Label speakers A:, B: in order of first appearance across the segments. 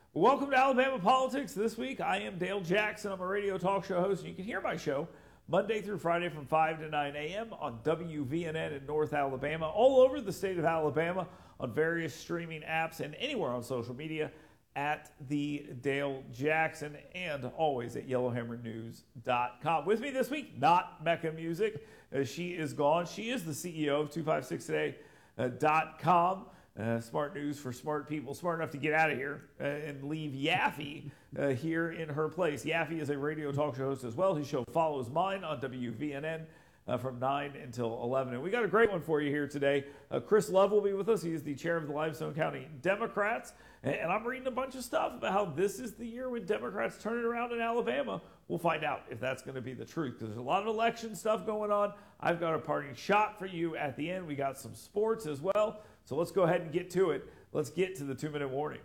A: Welcome to Alabama Politics. This week, I am Dale Jackson. I'm a radio talk show host, and you can hear my show Monday through Friday from 5 to 9 a.m. on WVNN in North Alabama, all over the state of Alabama, on various streaming apps, and anywhere on social media at the Dale Jackson, and always at YellowhammerNews.com. With me this week, not Mecca Music. She is gone. She is the CEO of 256today.com. Smart news for smart people, smart enough to get out of here and leave Yaffe here in her place. Yaffe is a radio talk show host as well. His show follows mine on WVNN from 9 until 11. And we got a great one for you here today. Chris Love will be with us. He is the chair of the Limestone County Democrats. And I'm reading a bunch of stuff about how this is the year when Democrats turn it around in Alabama. We'll find out if that's going to be the truth, because there's a lot of election stuff going on. I've got a parting shot for you at the end. We got some sports as well. So let's go ahead and get to it. Let's get to the 2-minute warning.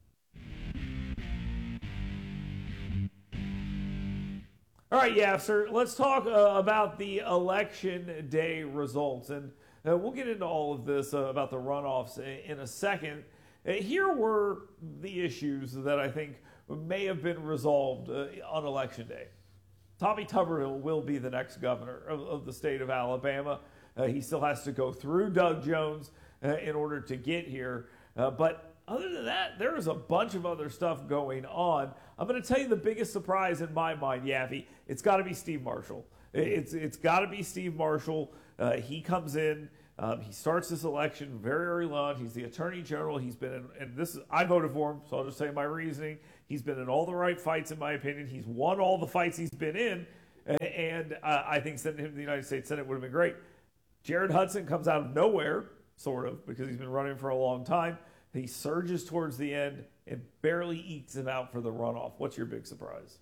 A: All right, yeah, sir. Let's talk about the election day results. And we'll get into all of this about the runoffs in a second. Here were the issues that I think may have been resolved on Election Day. Tommy Tuberville will be the next governor of the state of Alabama. He still has to go through Doug Jones in order to get here. But other than that, there is a bunch of other stuff going on. I'm going to tell you the biggest surprise in my mind, Yaffe. It's got to be Steve Marshall. It's got to be Steve Marshall. He comes in. He starts this election very early on. He's the attorney general. He's been in, and this is, I voted for him, so I'll just say my reasoning. He's been in all the right fights, in my opinion. He's won all the fights he's been in, and I think sending him to the United States Senate would have been great. Jared Hudson comes out of nowhere, sort of, because he's been running for a long time. He surges towards the end and barely ekes him out for the runoff. What's your big surprise?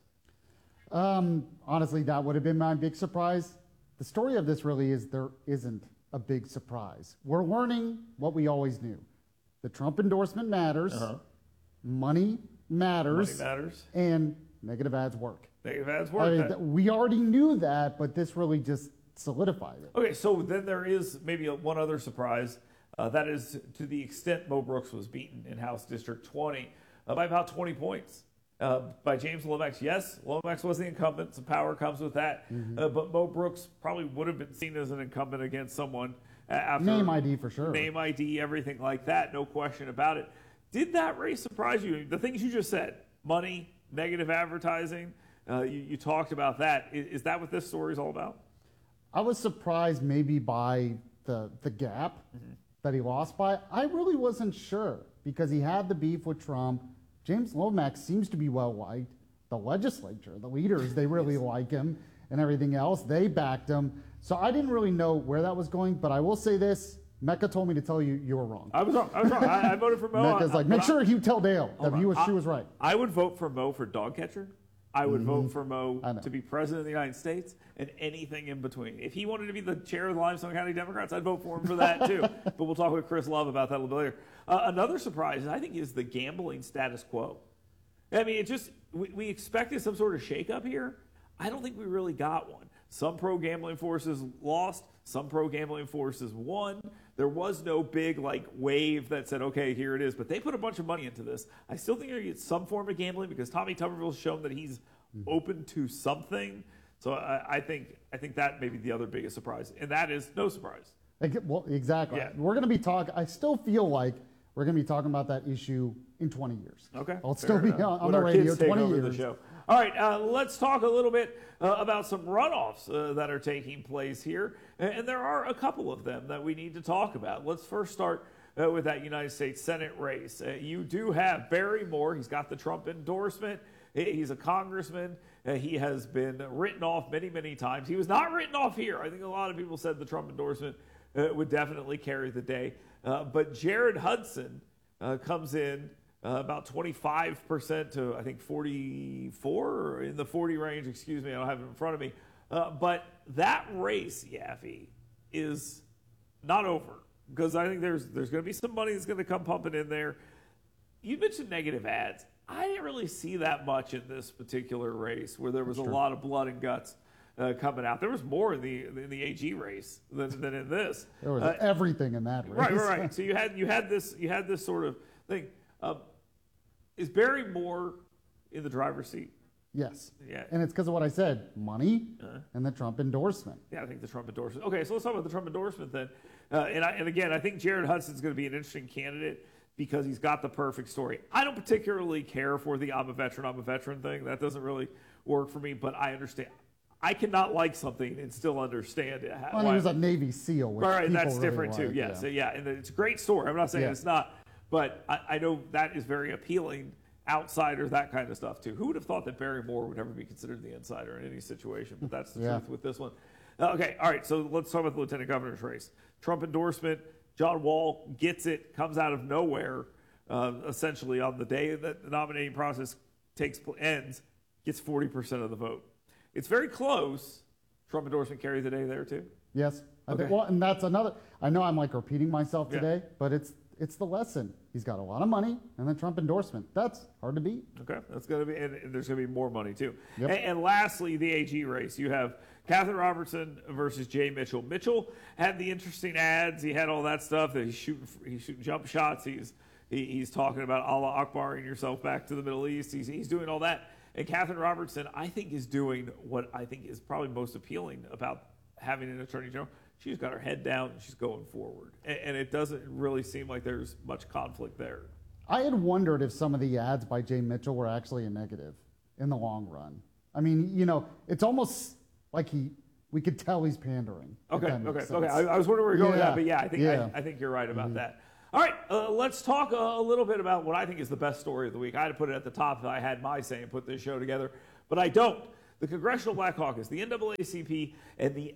B: Honestly, that would have been my big surprise. The story of this really is there isn't a big surprise. We're learning what we always knew. The Trump endorsement matters. Money matters.
A: Money matters.
B: And negative ads work.
A: Negative ads work.
B: We already knew that, but this really just solidified it.
A: Okay, so then there is maybe one other surprise. That is to the extent Mo Brooks was beaten in House District 20 by about 20 points by James Lomax. Yes, Lomax was the incumbent. Some power comes with that. But Mo Brooks probably would have been seen as an incumbent against someone after
B: name ID for sure.
A: Name ID, everything like that. No question about it. Did that race surprise you? The things you just said, money, negative advertising, you talked about that. Is that what this story is all about?
B: I was surprised maybe by the gap that he lost by. I really wasn't sure because he had the beef with Trump. James Lomax seems to be well liked. The legislature, the leaders, they really like him and everything else. They backed him. So I didn't really know where that was going, but I will say this. Mecca told me to tell you you were wrong.
A: I was wrong. I voted for Mo.
B: Mecca's like, make sure you tell Dale that she was right.
A: I would vote for Mo for dog catcher. I would vote for Mo to be president of the United States and anything in between. If he wanted to be the chair of the Limestone County Democrats, I'd vote for him for that too. But we'll talk with Chris Love about that a little bit later. Another surprise, I think, is the gambling status quo. I mean, we expected some sort of shakeup here. I don't think we really got one. Some pro-gambling forces lost. Some pro-gambling forces won. There was no big wave that said, okay, here it is. But they put a bunch of money into this. I still think you're going to get some form of gambling because Tommy Tuberville's shown that he's open to something. So I think that may be the other biggest surprise. And that is no surprise.
B: Well, exactly.
A: Yeah.
B: We're going to be talking, I still feel like we're going to be talking about that issue in 20 years.
A: Okay.
B: I'll still be on the radio 20 years.
A: The show. All right, let's talk a little bit about some runoffs that are taking place here. And there are a couple of them that we need to talk about. Let's first start with that United States Senate race. You do have Barry Moore. He's got the Trump endorsement. He's a congressman. He has been written off many, many times. He was not written off here. I think a lot of people said the Trump endorsement would definitely carry the day. But Jared Hudson comes in about 25% to, I think, 44 or in the 40 range. Excuse me, I don't have it in front of me. But that race, Yaffe, is not over because I think there's going to be some money that's going to come pumping in there. You mentioned negative ads. I didn't really see that much in this particular race where there was a lot of blood and guts coming out. There was more in the AG race than in this.
B: There was everything in that race.
A: Right. So you had this sort of thing. Is Barry Moore in the driver's seat?
B: Yes.
A: Yeah.
B: And it's because of what I said, money and the Trump endorsement.
A: Yeah, I think the Trump endorsement. Okay, so let's talk about the Trump endorsement then. And again, I think Jared Hudson's going to be an interesting candidate because he's got the perfect story. I don't particularly care for the I'm a veteran thing. That doesn't really work for me, but I understand. I cannot like something and still understand it.
B: Well, he was a Navy SEAL, which
A: right,
B: people
A: that's
B: really
A: different too.
B: like,
A: Yes, yeah, and it's a great story. I'm not saying
B: Yeah.
A: it's not, but I know that is very appealing. Outsider, that kind of stuff too. Who would have thought that Barry Moore would ever be considered the insider in any situation? But that's the truth with this one. Okay, all right. So let's talk about the lieutenant governor's race. Trump endorsement. John Wall gets it. Comes out of nowhere. Essentially on the day that the nominating process ends, gets 40% of the vote. It's very close. Trump endorsement carries the day there too.
B: Yes. I
A: Okay.
B: think, well, and that's another. I know I'm like repeating myself today, but it's the lesson. He's got a lot of money, and then Trump endorsement. That's hard to beat.
A: Okay, that's going to be, and there's going to be more money too.
B: Yep.
A: And lastly, the AG race. You have Catherine Robertson versus Jay Mitchell. Mitchell had the interesting ads. He had all that stuff. That he's shooting jump shots. He's talking about Allah Akbaring yourself back to the Middle East. He's doing all that. And Catherine Robertson, I think, is doing what I think is probably most appealing about having an attorney general. She's got her head down and she's going forward. And it doesn't really seem like there's much conflict there.
B: I had wondered if some of the ads by Jay Mitchell were actually a negative in the long run. I mean, it's almost like we could tell he's pandering.
A: Okay. I was wondering where you're going with that, but
B: yeah,
A: I think you're right about that. All right, let's talk a little bit about what I think is the best story of the week. I had to put it at the top if I had my say and put this show together, but I don't. The Congressional Black Caucus, the NAACP, and the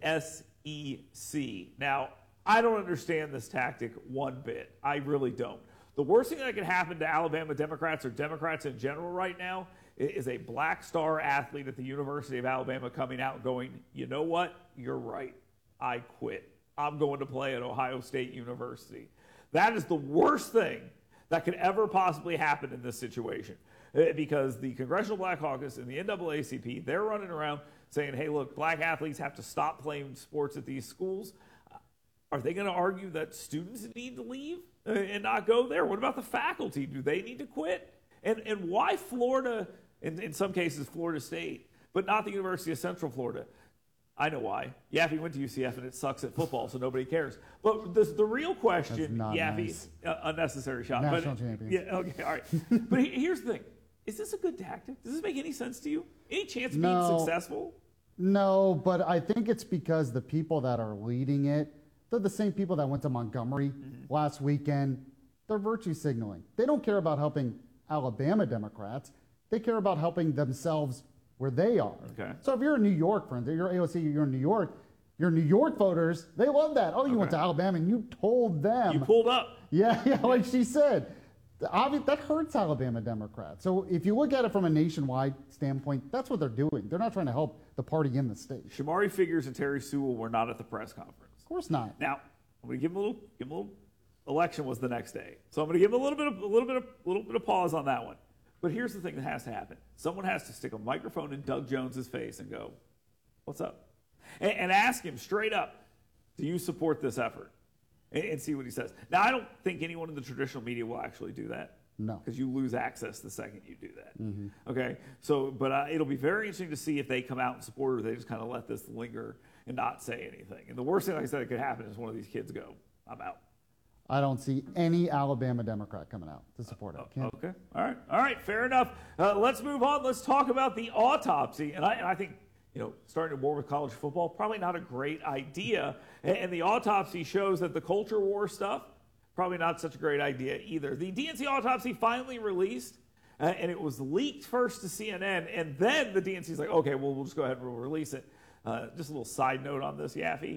A: SEC. Now, I don't understand this tactic one bit. I really don't. The worst thing that could happen to Alabama Democrats or Democrats in general right now is a black star athlete at the University of Alabama coming out and going, you know what? You're right. I quit. I'm going to play at Ohio State University. That is the worst thing that could ever possibly happen in this situation. Because the Congressional Black Caucus and the NAACP, they're running around saying, hey, look, black athletes have to stop playing sports at these schools. Are they going to argue that students need to leave and not go there? What about the faculty? Do they need to quit? And why Florida, in some cases Florida State, but not the University of Central Florida? I know why. Yaffe went to UCF and it sucks at football, so nobody cares. But the real question, Yaffe,
B: nice.
A: Unnecessary shot.
B: National champions.
A: Yeah, okay, all right. But here's the thing. Is this a good tactic? Does this make any sense to you? Any chance of being successful?
B: No, but I think it's because the people that are leading it, they're the same people that went to Montgomery last weekend. They're virtue signaling. They don't care about helping Alabama Democrats. They care about helping themselves where they are.
A: Okay.
B: So if you're in New York, for instance, you're AOC, you're in New York, your New York voters, they love that. Oh, you went to Alabama and you told them.
A: You pulled up.
B: Yeah, like she said. That hurts Alabama Democrats. So if you look at it from a nationwide standpoint, that's what they're doing. They're not trying to help the party in the state.
A: Shamari Figures and Terry Sewell were not at the press conference.
B: Of course not.
A: Now, I'm going to give him a little. Election was the next day, so I'm going to give him a little bit of pause on that one. But here's the thing that has to happen: someone has to stick a microphone in Doug Jones's face and go, "What's up?" and ask him straight up, "Do you support this effort?" And see what he says. Now, I don't think anyone in the traditional media will actually do that.
B: No.
A: Because you lose access the second you do that. Okay? So, but it'll be very interesting to see if they come out and support it or they just kind of let this linger and not say anything. And the worst thing, like I said, that could happen is one of these kids go, I'm out.
B: I don't see any Alabama Democrat coming out to support it.
A: Okay. All right. Fair enough. Let's move on. Let's talk about the autopsy. And I think, starting a war with college football, probably not a great idea. And the autopsy shows that the culture war stuff, probably not such a great idea either. The DNC autopsy finally released, and it was leaked first to CNN, and then the DNC's like, okay, well, we'll just go ahead and we'll release it. Just a little side note on this, Yaffe.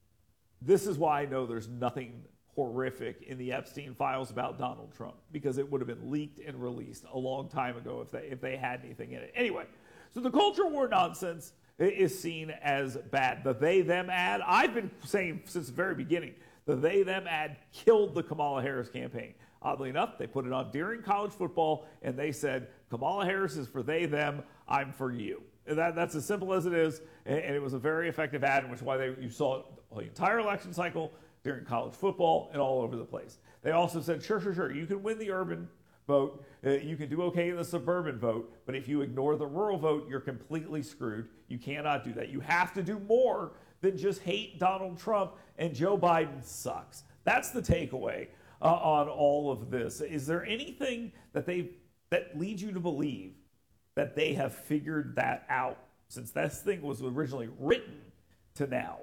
A: This is why I know there's nothing horrific in the Epstein files about Donald Trump, because it would have been leaked and released a long time ago if they had anything in it. Anyway, so the culture war nonsense is seen as bad. The they-them ad, I've been saying since the very beginning, the they-them ad killed the Kamala Harris campaign. Oddly enough, they put it on during college football, and they said, Kamala Harris is for they-them, I'm for you. And that's as simple as it is, and it was a very effective ad, which is why you saw it the entire election cycle during college football and all over the place. They also said, sure, you can win the urban vote. You can do okay in the suburban vote, but if you ignore the rural vote, you're completely screwed. You cannot do that. You have to do more than just hate Donald Trump, and Joe Biden sucks. That's the takeaway on all of this. Is there anything that leads you to believe that they have figured that out since this thing was originally written to now?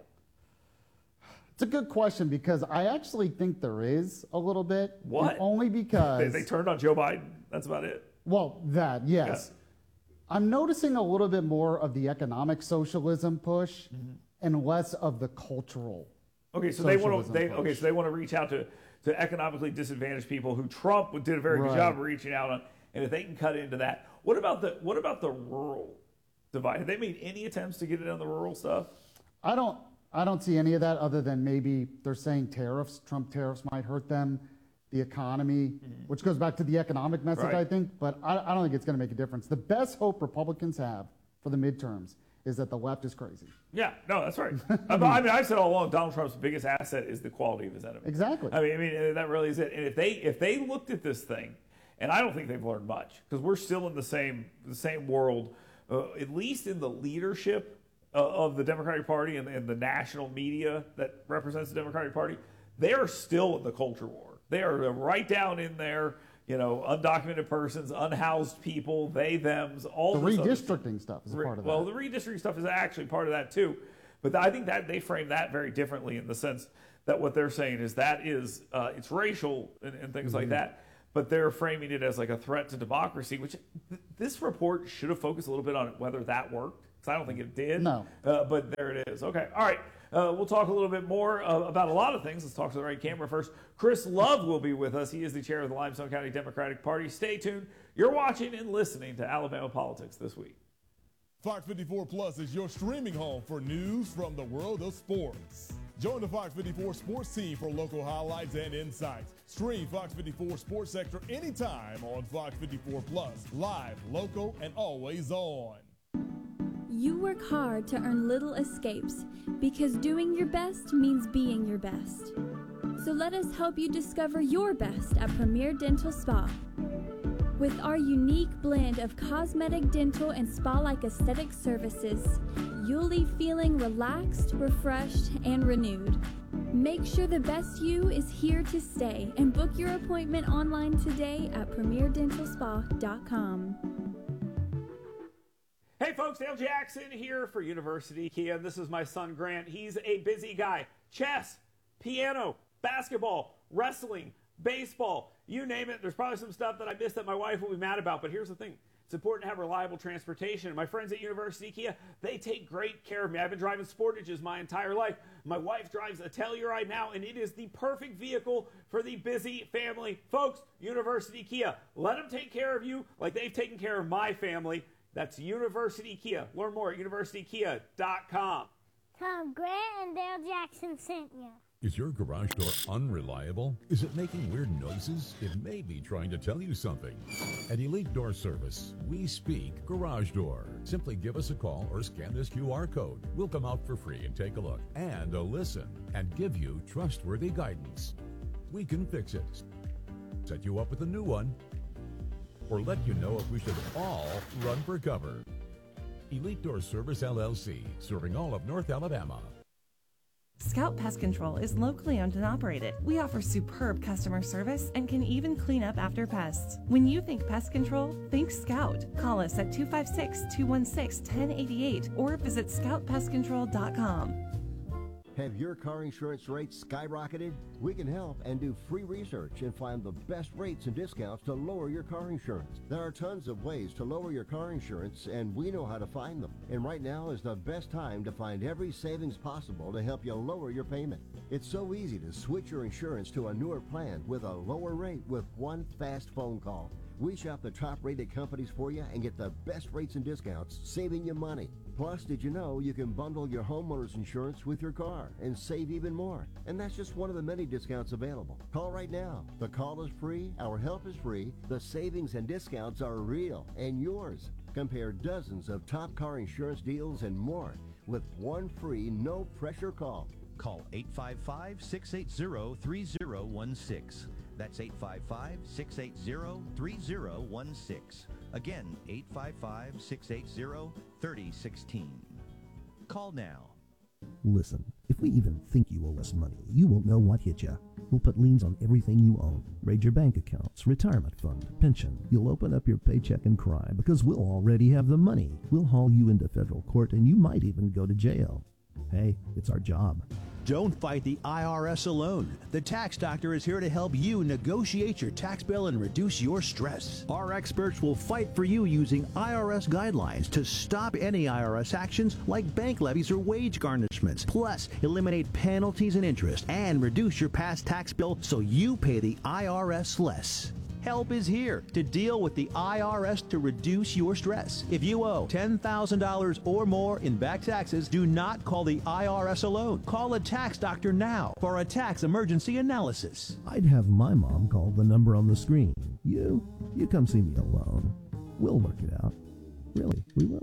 B: It's a good question because I actually think there is a little bit.
A: What?
B: Only because
A: they turned on Joe Biden. That's about it.
B: Well, that, yes. Yeah. I'm noticing a little bit more of the economic socialism push and less of the cultural.
A: Okay, so they want to reach out to economically disadvantaged people who Trump did a very good job of reaching out on, and if they can cut into that, what about the rural divide? Have they made any attempts to get it on the rural stuff?
B: I don't see any of that other than maybe they're saying tariffs, Trump tariffs might hurt them, the economy, which goes back to the economic message, I think, but I don't think it's going to make a difference. The best hope Republicans have for the midterms is that the left is crazy.
A: Yeah, no, that's right. I mean, I've said all along, Donald Trump's biggest asset is the quality of his enemy.
B: Exactly.
A: I mean, that really is it. And if they looked at this thing, and I don't think they've learned much because we're still in the same world, at least in the leadership of the Democratic Party and the national media that represents the Democratic Party, they are still in the culture war. They are right down in there. Undocumented persons, unhoused people, they, thems, all
B: the redistricting stuff is a part of that.
A: Well, the redistricting stuff is actually part of that too. But I think that they frame that very differently in the sense that what they're saying is that is it's racial and things like that. But they're framing it as like a threat to democracy, which this report should have focused a little bit on whether that worked. Because I don't think it did.
B: No.
A: But there it is. Okay. All right. We'll talk a little bit more about a lot of things. Let's talk to the right camera first. Chris Love will be with us. He is the chair of the Limestone County Democratic Party. Stay tuned. You're watching and listening to Alabama Politics This Week.
C: Fox 54 Plus is your streaming home for news from the world of sports. Join the Fox 54 sports team for local highlights and insights. Stream Fox 54 Sports Sector anytime on Fox 54 Plus. Live, local, and always on.
D: You work hard to earn little escapes because doing your best means being your best. So let us help you discover your best at Premier Dental Spa. With our unique blend of cosmetic, dental, and spa-like aesthetic services, you'll leave feeling relaxed, refreshed, and renewed. Make sure the best you is here to stay and book your appointment online today at premierdentalspa.com.
A: Hey folks, Dale Jackson here for University Kia. This is my son Grant. He's a busy guy. Chess, piano, basketball, wrestling, baseball, you name it. There's probably some stuff that I missed that my wife will be mad about, but here's the thing. It's important to have reliable transportation. My friends at University Kia, they take great care of me. I've been driving Sportages my entire life. My wife drives a Telluride now, and it is the perfect vehicle for the busy family. Folks, University Kia, let them take care of you like they've taken care of my family. That's University Kia. Learn more at universitykia.com.
E: Tom Grant and Dale Jackson sent you.
F: Is your garage door unreliable? Is it making weird noises? It may be trying to tell you something. At Elite Door Service, we speak garage door. Simply give us a call or scan this QR code. We'll come out for free and take a look and a listen and give you trustworthy guidance. We can fix it, set you up with a new one, or let you know if we should all run for cover. Elite Door Service LLC, serving all of North Alabama.
G: Scout Pest Control is locally owned and operated. We offer superb customer service and can even clean up after pests. When you think pest control, think Scout. Call us at 256-216-1088 or visit scoutpestcontrol.com.
H: Have your car insurance rates skyrocketed? We can help and do free research and find the best rates and discounts to lower your car insurance. There are tons of ways to lower your car insurance, and we know how to find them. And right now is the best time to find every savings possible to help you lower your payment. It's so easy to switch your insurance to a newer plan with a lower rate with one fast phone call. We shop the top-rated companies for you and get the best rates and discounts, saving you money. Plus, did you know you can bundle your homeowner's insurance with your car and save even more? And that's just one of the many discounts available. Call right now. The call is free, our help is free, the savings and discounts are real and yours. Compare dozens of top car insurance deals and more with one free, no-pressure call.
I: Call 855-680-3016. That's 855-680-3016. Again, 855-680-3016. Call now.
J: Listen, if we even think you owe us money, you won't know what hit you. We'll put liens on everything you own. Raid your bank accounts, retirement fund, pension. You'll open up your paycheck and cry because we'll already have the money. We'll haul you into federal court and you might even go to jail. Hey, it's our job.
K: Don't fight the IRS alone. The Tax Doctor is here to help you negotiate your tax bill and reduce your stress. Our experts will fight for you using IRS guidelines to stop any IRS actions like bank levies or wage garnishments. Plus, eliminate penalties and interest and reduce your past tax bill so you pay the IRS less. Help is here to deal with the IRS to reduce your stress. If you owe $10,000 or more in back taxes, do not call the IRS alone. Call a tax doctor now for a tax emergency analysis.
J: I'd have my mom call the number on the screen. You come see me alone. We'll work it out. Really, we will.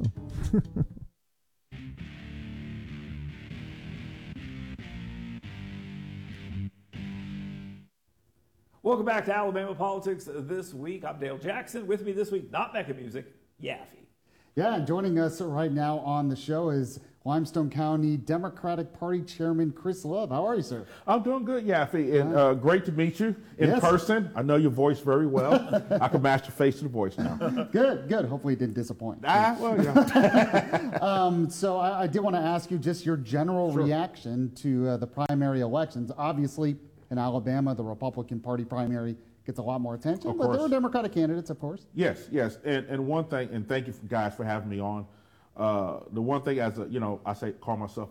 A: Welcome back to Alabama Politics This Week. I'm Dale Jackson. With me this week, not Mecca Music, Yaffe.
B: Yeah, and joining us right now on the show is Limestone County Democratic Party Chairman Chris Love. How are you, sir?
L: I'm doing good, Yaffe, and great to meet you in person. I know your voice very well. I can match the face to the voice now.
B: Good. Hopefully it didn't disappoint.
L: Well, yeah.
B: So I did want to ask you just your general reaction to the primary elections. Obviously, in Alabama, the Republican Party primary gets a lot more attention, but there are Democratic candidates, of course.
L: Yes. And one thing, and thank you guys for having me on. The one thing, I call myself